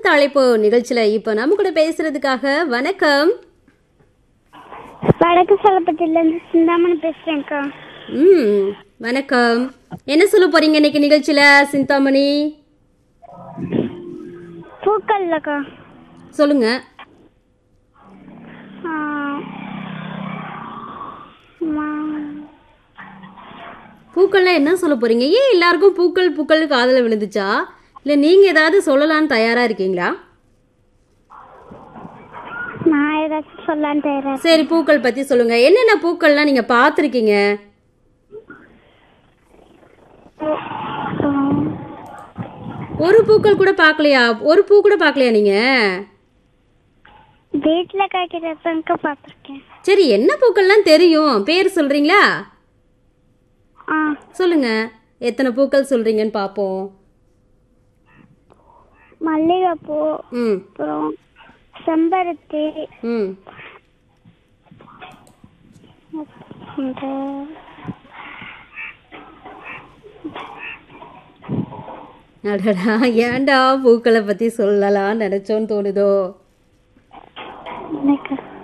அடுத்த அழைப்பு நிகழ்ச்சியில இப்ப நம்ம கூட பேசுறதுக்காக வணக்கம். வடக்கு சொல்லப்பட்டிலேருந்து சிந்தாமணி பேசுறேன்க்கா. வணக்கம். என்ன சொல்ல போறீங்க இன்னைக்கு நிகழ்ச்சியில சிந்தாமணி? பூக்கள்லக்கா சொல்லுங்க. பூக்கள்லாம் என்ன சொல்ல போறீங்க? ஏன் எல்லாருக்கும் பூக்கள் பூக்கள் காதல விழுந்துச்சா, இல்ல நீங்க ஏதாவது சொல்லலாம்னு தயாரா இருக்கீங்களா? நான் ஏதாச்சும் சொல்லலான்னு தயாரா. சரி, பூக்கள் பத்தி சொல்லுங்க. என்னென்ன பூக்கள்லாம் நீங்க பார்த்திருக்கீங்க? ஒரு பூக்கள் கூட பார்க்கலையா? ஒரு பூ கூட பார்க்கலையா நீங்க? வீட்டுல காய்க்கிறதுக்கு பார்த்துருக்கேன். சரி, என்ன பூக்கள்லாம் தெரியும், பேர் சொல்றீங்களா? சொல்லுங்க, எத்தனை பூக்கள் சொல்றீங்கன்னு பாப்போம். மல்லிகைப்பூ, அப்புறம் செம்பருத்தி, அடடா, ஏன்டா பூக்களை பத்தி சொல்லலாம் நினைச்சோன்னு தோணுதோ?